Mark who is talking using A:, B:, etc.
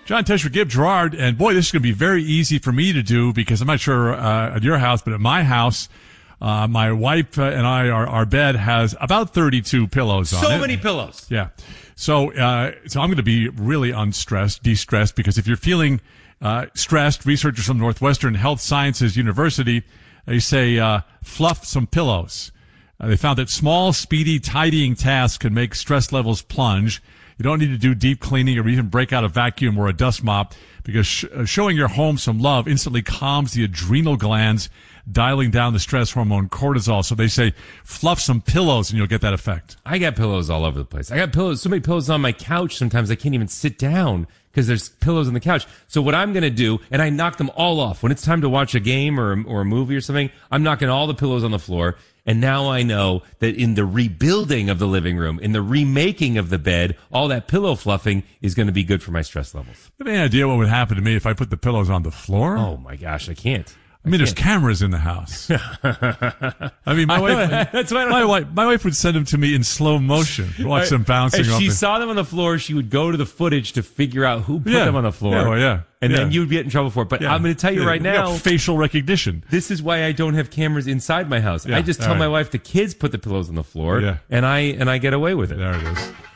A: John Tesh, Gibb Gerard, and boy, this is going to be very easy for me to do because I'm not sure at your house, but at my house, my wife and I, our bed has about 32 pillows on it.
B: So many pillows.
A: Yeah. So I'm going to be really de-stressed, because if you're feeling stressed, researchers from Northwestern Health Sciences University, they say fluff some pillows. They found that small, speedy, tidying tasks can make stress levels plunge. You don't need to do deep cleaning or even break out a vacuum or a dust mop, because showing your home some love instantly calms the adrenal glands, dialing down the stress hormone cortisol. So they say fluff some pillows and you'll get that effect.
B: I got pillows all over the place. I got pillows, so many pillows on my couch sometimes I can't even sit down because there's pillows on the couch. So what I'm going to do, and I knock them all off. When it's time to watch a game or a movie or something, I'm knocking all the pillows on the floor. And now I know that in the rebuilding of the living room, in the remaking of the bed, all that pillow fluffing is going to be good for my stress levels.
A: You have any idea what would happen to me if I put the pillows on the floor?
B: Oh my gosh, I can't.
A: I mean, there's cameras in the house. I mean, my wife would send them to me in slow motion. Watch them bouncing off.
B: If she saw them on the floor, she would go to the footage to figure out who put them on the floor.
A: Yeah.
B: And then you'd get in trouble for it. But I'm going to tell you right now,
A: facial recognition.
B: This is why I don't have cameras inside my house. I just tell my wife the kids put the pillows on the floor, and I get away with it.
A: There it is.